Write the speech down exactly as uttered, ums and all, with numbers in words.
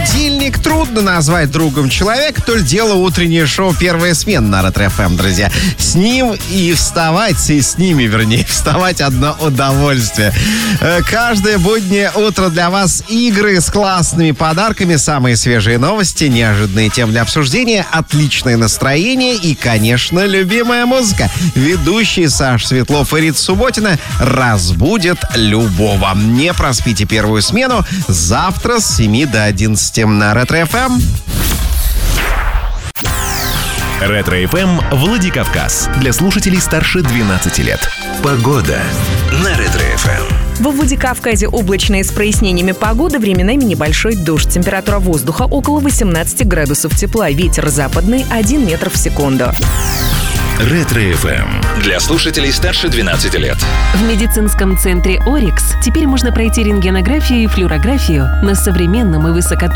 Будильник трудно назвать другом человека, то ли дело утреннее шоу «Первая смена» на Ретро-эф эм, друзья. С ним и вставать, и с ними, вернее, вставать одно удовольствие. Каждое буднее утро для вас игры с классными подарками, самые свежие новости, неожиданные темы для обсуждения, отличное настроение и, конечно, любимая музыка. Ведущие Саша Светлов и Рита Субботина разбудят любого. Не проспите первую смену завтра с семи до одиннадцати на Ретро-эф эм. Ретро-эф эм Владикавказ. Для слушателей старше двенадцати лет. Погода на Ретро-эф эм. Во Владикавказе облачная с прояснениями погода, временами небольшой дождь. Температура воздуха около восемнадцати градусов тепла. Ветер западный один метр в секунду. Ретро-эф эм. Для слушателей старше двенадцати лет. В медицинском центре «Орикс» теперь можно пройти рентгенографию и флюорографию на современном и высокоточном